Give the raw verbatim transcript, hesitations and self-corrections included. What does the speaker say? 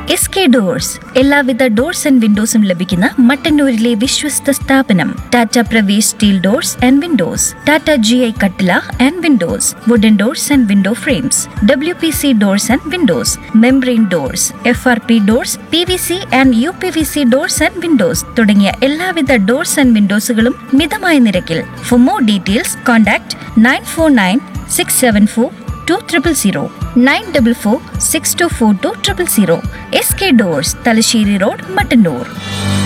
S K doors എല്ലാവിധ doors and വിൻഡോസും ലഭിക്കുന്ന മട്ടന്നൂരിലെ വിശ്വസ്ത സ്ഥാപനം. Tata Pravesh steel doors and Windows, Tata G I കട്ടില and Windows, wooden doors and window frames, W P C doors and Windows, membrane doors, F R P doors, P V C and you P V C doors and Windows തുടങ്ങിയ എല്ലാവിധ doors and വിൻഡോസുകളും മിതമായ നിരക്കിൽ. For more details contact nine four nine six seven four two triple zero nine double four six to four two triple zero. S K doors, Thalassery road, Mattannur.